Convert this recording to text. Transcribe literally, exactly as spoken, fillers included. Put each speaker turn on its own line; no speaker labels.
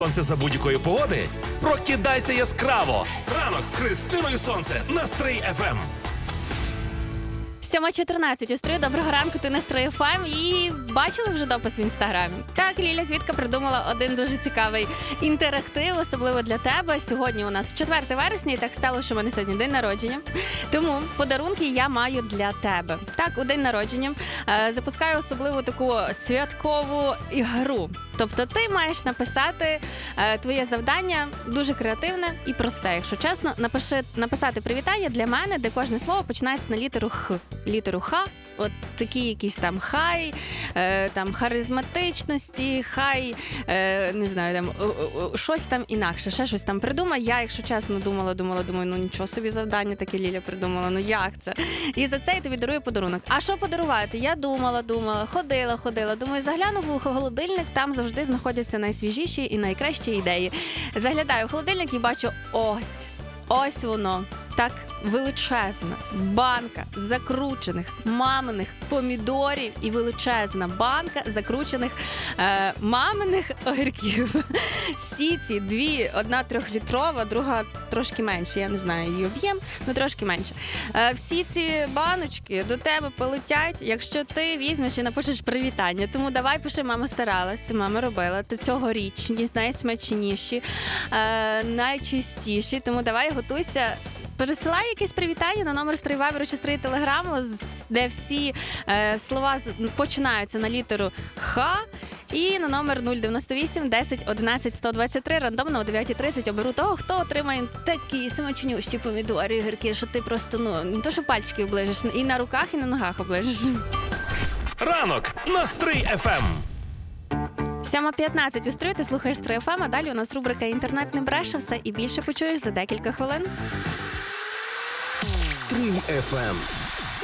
Сонце за будь-якої погоди? Прокидайся яскраво! Ранок з Христиною Сонце на Стрий еф ем.
сьома чотирнадцять у Стрию. Доброго ранку, ти на Стрий еф ем. І бачили вже допис в інстаграмі? Так, Ліля Квітка придумала один дуже цікавий інтерактив, особливо для тебе. Сьогодні у нас четверте вересня, і так стало, що в мене сьогодні день народження. Тому подарунки я маю для тебе. Так, у день народження е, запускаю особливу таку святкову ігру. Тобто ти маєш написати е, твоє завдання дуже креативне і просте. Якщо чесно, напиши, написати привітання для мене, де кожне слово починається на літеру Х. Літеру Х, от такі якісь там хай, е, там харизматичності, хай, е, не знаю, там о, о, щось там інакше, ще щось там придумай. Я, якщо чесно, думала, думала, думаю, ну нічого собі завдання таке Ліля придумала, ну як це? І за це я тобі дарую подарунок. А що подарувати? Я думала, думала, ходила, ходила, думаю, загляну в холодильник, там завжди знаходяться найсвіжіші і найкращі ідеї. Заглядаю в холодильник і бачу, ось, ось воно. Так, величезна банка закручених маминих помідорів і величезна банка закручених е, маминих огірків. Сіці дві, одна трьохлітрова, друга трошки менше, я не знаю її об'єм, але трошки менше. Е, всі ці баночки до тебе полетять, якщо ти візьмеш і напишеш привітання. Тому давай пиши, мама старалася, мама робила, то цьогорічні, найсмачніші, е, найчистіші, тому давай готуйся. Пересилай якесь привітання на номер Стрий Вайберу чи Стрий Телеграму, де всі е, слова з, починаються на літеру Х, і на номер нуль дев'яносто вісім десять одинадцять сто двадцять три рандомно о дев'ятій тридцять оберу того, хто отримає такі смачнющі помідори і огірки, що ти просто, ну, не то що пальчики оближиш, і на руках, і на ногах оближиш.
Ранок на Стрий еф ем.
сьома п'ятнадцять у Стрию, ти слухаєш Стрий еф ем, а далі у нас рубрика «Інтернет не бреше», все і більше почуєш за декілька хвилин.
Стрий еф ем.